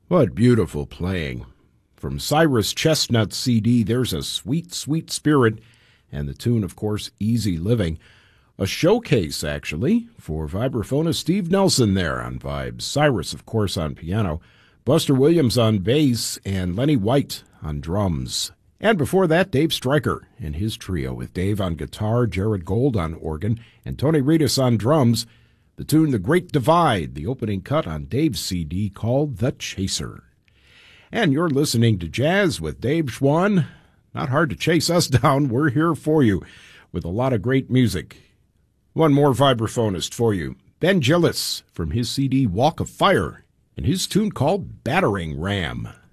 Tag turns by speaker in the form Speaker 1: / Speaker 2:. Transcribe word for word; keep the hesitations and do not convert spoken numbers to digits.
Speaker 1: What beautiful playing. From Cyrus Chestnut C D, there's a sweet, sweet spirit, and the tune, of course, Easy Living. A showcase, actually, for vibraphonist Steve Nelson there on vibes. Cyrus, of course, on piano. Buster Williams on bass, and Lenny White on drums. And before that, Dave Stryker and his trio with Dave on guitar, Jared Gold on organ, and Tony Reedus on drums. The tune The Great Divide, the opening cut on Dave's C D called The Chaser. And you're listening to Jazz with Dave Schwann. Not hard to chase us down. We're here for you with a lot of great music. One more vibraphonist for you. Ben Gillis from his C D Walk of Fire and his tune called Battering Ram.